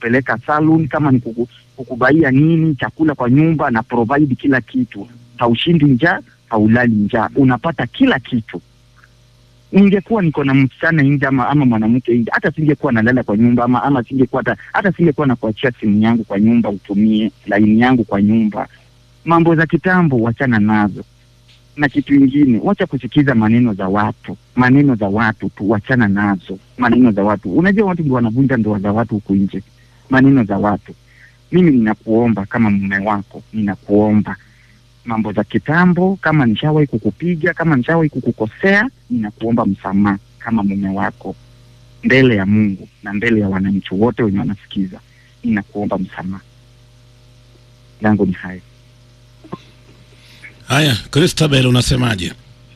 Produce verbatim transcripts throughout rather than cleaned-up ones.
kukupeleka salon, kama ni kuku, kukubaia nini, chakula kwa nyumba, na provide kila kitu. Haushindi njaa, haulali njaa, unapata kila kitu. Ningekuwa niko na msichana nje ama, ama mwanamke nje, hata singekuwa nalala kwa nyumba, ama ama singekuwa hata hata singekuwa na kuachia simu yangu kwa nyumba utumie, line yangu kwa nyumba. Mambo za kitambo wachana nazo. Na kitu kingine, wacha kusikiza maneno za watu. Maneno za watu tu wachana nazo. Maneno za watu. Unajua watu ndio wanavunja ndoa za watu huku nje. Maneno za watu. Mimi ninakuomba kama mume wako, ninakuomba mambo za kitambo, kama nishawahi kukupiga, kama nishawahi kukukosea, ninakuomba msamaha kama mume wako, mbele ya Mungu na mbele ya wananchi wote wenye wanasikiza. Ninakuomba msamaha. Yangu ni hayo. Haya, Christabel, unasemaje?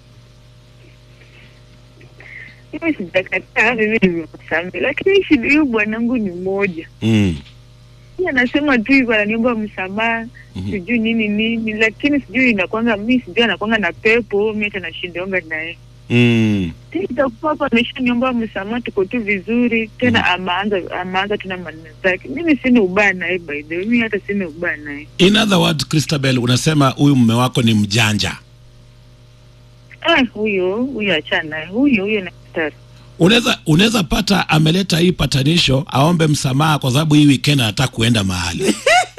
Mimi sijakataa, mimi nimekusamehe, lakini shida hiyo bwanangu ni moja. Mm. Yeye anasema tu yuko ananiomba msamaha, Mm-hmm. sijui nini nini, lakini sijui inakwanga mimi sijui anakwanga na pepo, mimi hata nashindonga naye. Mm. Tita papa ameshaniomba msamaha, tuko tu vizuri, tena mm. amaanza amaanza tena maneno zake. Mimi sina ubaya naye by the way, mimi hata sina ubaya naye. In other words, Christabel, unasema huyu mume wako ni mjanja. Ah, huyo, huyo achana naye. Huyo, huyo na stari. Unaweza unaweza pata ameleta hii patanisho aombe msamaha kwa sababu hii weekend anataka kuenda mahali.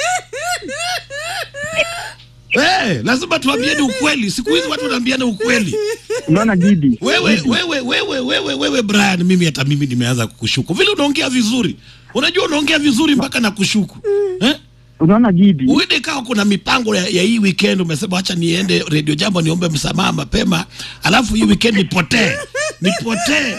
Eh, lazima tuambiane ukweli. Siku hizi watu wanaambiana ukweli. Unaona Gidi? Wewe wewe wewe wewe wewe Brian, mimi hata mimi nimeanza kukushuku. Vile unaongea vizuri. Unajua unaongea vizuri mpaka na kushuku. Eh? Unaona Gidi? Uende kama kuna mipango ya, ya hii weekend umesema acha niende Radio Jambo niombe msamaha mapema, alafu hii weekend nipotee. Nipotee.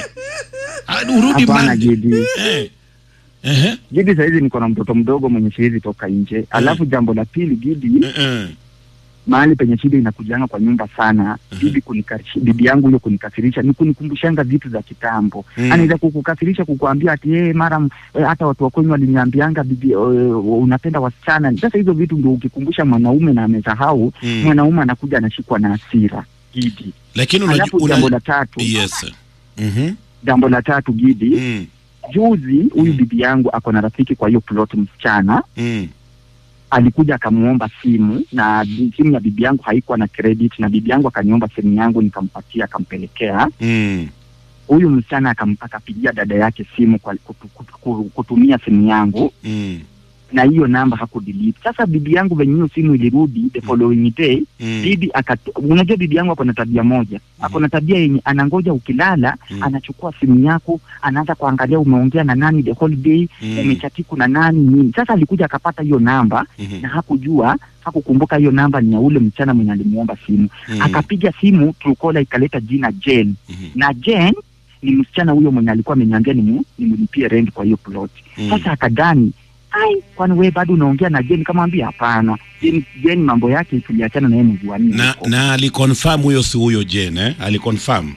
Urudi mali. Eh. Eh. Gidi sasa hizi niko na mtoto mdogo mwenye siwezi toka nje. Alafu jambo la pili Gidi, eh. mahali penye shida inakujanga kwa nyumba sana. Uh-huh. Bibi kunikasirisha, bibi yangu hiyo kunikasirisha, ni kunikumbushanga vitu za kitambo. Mm. Anaweza kukukasirisha kukuambia ati eh mara eh, hata watu wa kwenyu waliniambianga bibi uh, unapenda wasichana. Sasa hizo vitu ndio ukikumbusha mwanaume na amesahau, mm. mwanaume anakuja anashikwa na hasira Gidi. Lakini unajua jambo la tatu. Yes. Mhm. Jambo la tatu Gidi. Mm. Juzi huyu mm. bibi yangu ako na rafiki kwa hiyo plot msichana. Mm. Alikuja akamuomba simu na simu ya bibi yangu haikuwa na credit, na bibi yangu akaniomba simu yangu nikampatia akampelekea. Mm. Huyu msichana akapigia dada yake simu kwa kutu, kutu, kutu, kutumia simu yangu. Mm. Na hiyo namba hakudelete. Sasa bibi yangu venye simu ilirudi the following day, mm. bibi akatu, unajua bibi yangu ako na tabia moja. Mm. Ako na tabia yenye anangoja ukilala, mm. anachukua simu yako, anaanza kuangalia umeongea na nani the whole day, mm. umechatiku na nani nini. Sasa alikuja akapata hiyo namba, mm-hmm. na hakujua, hakukumbuka hiyo namba ni ya ule msichana mwenye alimuomba simu. Mm. Akapiga simu Truecaller ikaleta jina Jen. Mm-hmm. Na Jen ni msichana huyo mwenye alikuwa ameniambia ni nimlipie rent kwa hiyo plot. Mm. Sasa akadani ai, kwani wewe bado unaongea na Jen? Kamwambia hapana. Jen, Jen mambo yake tuliachana na yeye mwezi wa nne. Na na aliconfirm huyo si huyo Jen eh? Aliconfirm.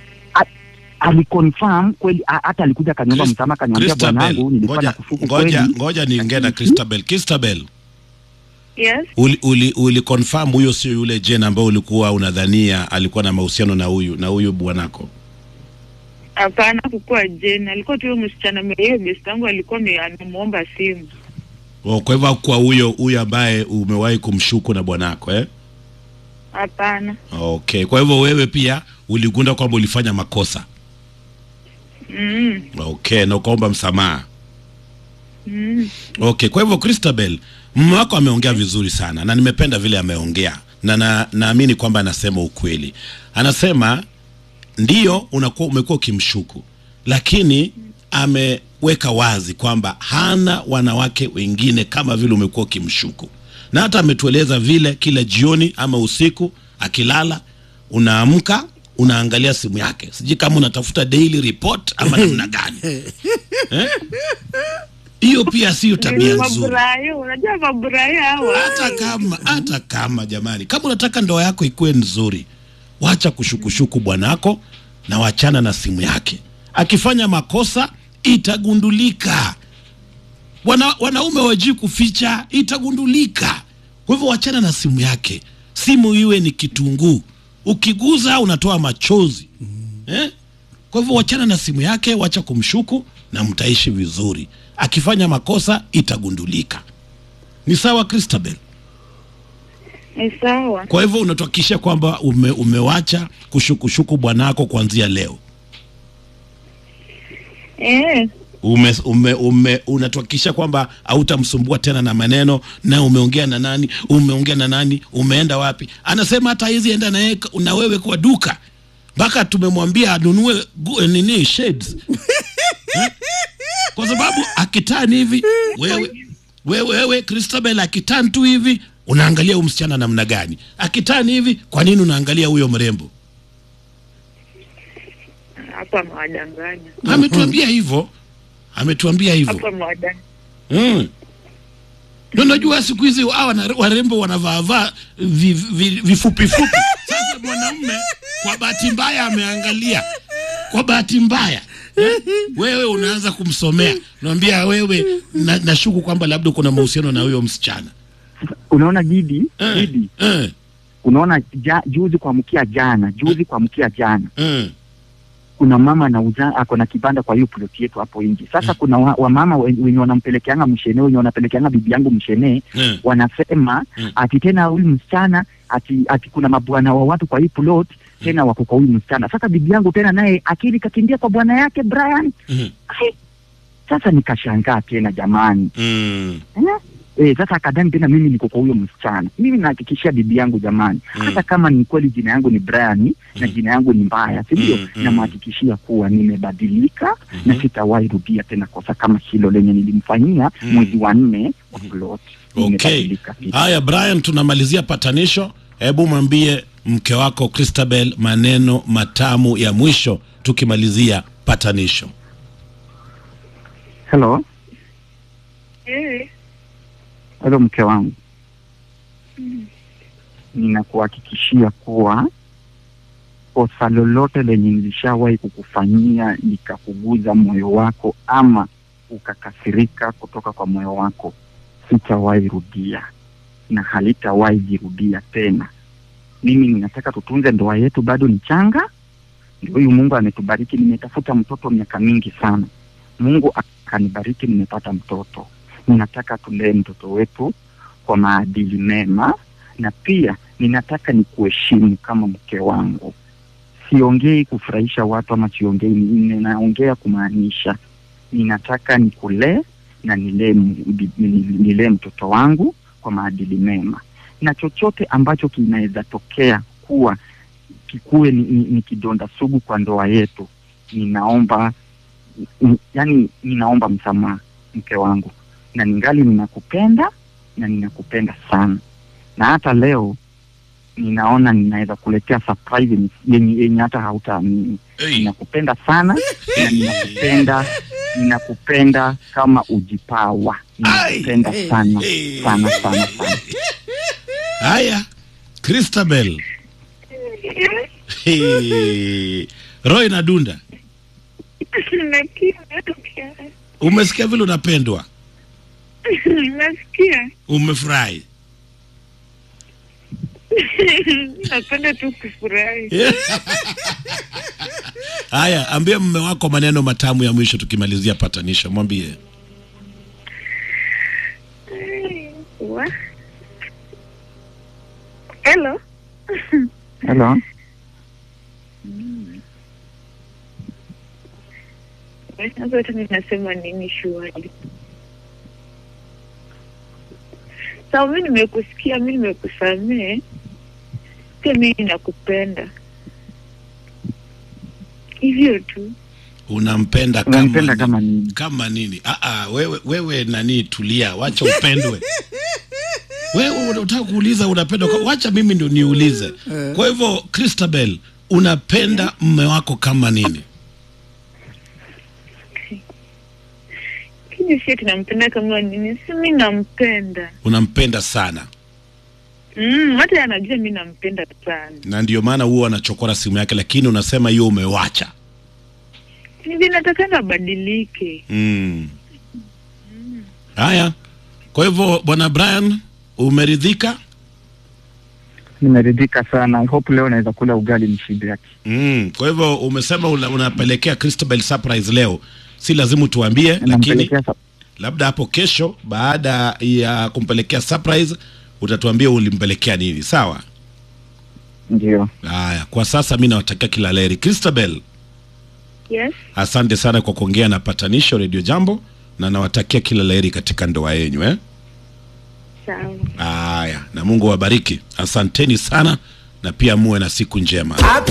Aliconfirm kweli, hata alikuja kaniomba msamaha, kaniambia bwanangu nilikuwa nakufuku kweli. Ngoja ngoja niongee na Christabel. Christabel. Yes. Uli uli, uli confirm huyo si yule Jen ambao ulikuwa unadhania alikuwa na mahusiano na huyu na huyu bwanako? Hapana, kukua Jen, alikuwa tu msichana mwenyewe, best yangu alikuwa amemuomba simu. Oh, kwa hivyo kwa huyo huyo ambaye umewahi kumshuku na bwanako eh? Hapana. Okay, kwa hivyo wewe pia uligunda kwamba ulifanya makosa. Mm. Okay, na ukaomba msamaha. Mm. Okay, kwa hivyo Christabel, mume wako ameongea vizuri sana na nimependa vile ameongea. Na na naamini kwamba anasema ukweli. Anasema ndio unakuwa umekuwa ukimshuku, lakini ameweka wazi kwamba hana wanawake wengine kama vile umekuwa ukimshuku. Na hata ametueleza vile kila jioni ama usiku akilala unaamka unaangalia simu yake. Siji kama unatafuta daily report ama namna gani. Eh? Hiyo pia sio tabia nzuri. Mabrayo, unajua mabrayo hawa. Hata kama hata kama jamani, kama unataka ndoa yako ikuwe nzuri, wacha kushukushuku bwanako na wachana na simu yake. Akifanya makosa itagundulika. Wana, wanaume waji kuficha, itagundulika. Kwa hivyo wachana na simu yake. Simu iwe ni kitunguu, ukiguza unatoa machozi. Mm. Eh? Kwa hivyo wachana na simu yake, wacha kumshuku, na mtaishi vizuri. Akifanya makosa itagundulika. Ni sawa Christabel? Ni sawa. Kwa hivyo unatuhakikishia kwamba ume, umewacha kushukushuku bwanako kuanzia leo? Eh. Ume, ume, ume unatuhakikisha kwamba hautamsumbua tena na maneno, na umeongea na nani, umeongea na nani, umeenda wapi? Anasema hata hizi enda na, ye, na wewe kwa duka. Mpaka tumemwambia anunue nini shades. Kwa sababu akitani hivi wewe wewe wewe Christabel akitani tu hivi unaangalia huyo msichana namna gani? Akitani hivi kwa nini unaangalia huyo mrembo? Hapa mwadanganya. Ametuambia hivyo. Ametuambia hivyo. Hapa mwadanganya. Mm. Ndio najua siku hizi hawa warembo wanavaa vaa vifupi fupi. Sasa mwanamume kwa bahati mbaya ameangalia. Kwa bahati mbaya. Eh? Wewe unaanza kumsomea. Unamwambia wewe na, nashuku kwamba labda kuna mahusiano na huyo msichana. Unaona Gidi, eh, Gidi. Eh. Unaona ja, juzi kwa mkia jana, juzi kwa mkia jana. Eh. Kuna mama anauza ako na kibanda kwa hiyo plot yetu hapo nje. Sasa mm. kuna wa, wa mama wenye wanampelekeanga mshene, wenye wanapelekeanga bibi yangu mshene, mm. wanasema mm. ati tena huyu msichana ati ati kuna mabwana wa watu kwa hii plot tena wako kwa huyu msichana. Sasa bibi yangu tena naye akili kakimbia kwa bwana yake Brian. Mm. Ai, sasa nikashangaa tena jamani. Mm. Eh? Eh, sasa akadani tena mimi niko kwa huyo msichana. Mimi nahakikishia bibi yangu jamani, mm. hata kama ni kweli jina yangu ni Brian mm. na jina yangu ni mbaya, si ndio? Mm. namhakikishia kuwa nimebadilika mm -hmm. na sitawahi rudia tena kosa kama hilo lenye nilimfanyia mm. mwezi wa nne kwa plot. Okay. Haya Brian, tunamalizia patanisho. Hebu mwambie mke wako Christabel maneno matamu ya mwisho tukimalizia patanisho. Hello. Eh. Hello mke wangu. Mm. Ninakuhakikishia kuwa kosa lolote lenye nilishawahi kukufanyia nikakuguza moyo wako ama ukakasirika kutoka kwa moyo wako, sitawahi rudia na halitawahi jirudia tena. Mimi ninataka tutunze ndoa yetu, bado ni changa. Ndio huyu Mungu ametubariki, nimetafuta mtoto miaka mingi sana. Mungu akanibariki, nimepata mtoto. Ninataka tulee mtoto wetu kwa maadili mema, na pia ninataka nikuheshimu kama mke wangu. Siongei kufurahisha watu ama siongei, ninaongea kumaanisha. Ninataka nikulee na nilee nilee mtoto wangu kwa maadili mema. Na chochote ambacho kinaweza tokea kuwa kikuwe ni, ni, ni kidonda sugu kwa ndoa yetu, ninaomba ni, yani ninaomba msamaha mke wangu. Na ningali ninakupenda na ninakupenda sana. Na hata leo ninaona ninaweza kuletea surprise yenye yenye hata hautaamini. Hey. Ninakupenda sana na ninakupenda ninakupenda kama ujipawa. Ninakupenda hey. sana hey. sana sana sana. Haya Christabel. Hey. Roy na Dunda. Umesikia vile unapendwa? Nasikia. Umefurahi? Napenda tu kufurahi. Haya, ambia mume wako maneno matamu ya mwisho tukimalizia patanisho. Mwambie. Wa? Hello. Hello. Sasa hata ninasema nini shwari? Sawa, mimi nimekusikia, mimi nimekusamea. Pia mimi nakupenda. Hivyo tu. Unampenda kama unampenda kama nini? Kama nini? Ah ah, wewe wewe nani, tulia, wacha upendwe. Wewe unataka kuuliza unapenda, wacha mimi ndio niulize. Kwa hivyo Christabel, unapenda mume wako kama nini? Kini sisi tunampenda kama nini? Si mimi nampenda. Unampenda sana. Mm, hata anajua mimi nampenda sana. Na ndio maana huwa anachokora simu yake, lakini unasema hiyo umewacha. Hivi nataka nabadilike. Mm. Mm. Haya. Kwa hivyo bwana Brian, umeridhika? Nimeridhika sana. I hope leo naweza kula ugali nishibe yake. Mm. Kwa hivyo umesema una, unapelekea Christabel surprise leo. si lazima tuambie, lakini Nampelekea sa- labda hapo kesho baada ya kumpelekea surprise utatuambia ulimpelekea nini. Sawa? Ndio. Haya, kwa sasa mimi nawatakia kila laheri. Christabel, Yes. asante sana kwa kuongea na Patanisho Radio Jambo, na nawatakia kila laheri katika ndoa yenu eh. Sawa. Haya, na Mungu wabariki. Asanteni sana na pia muwe na siku njema.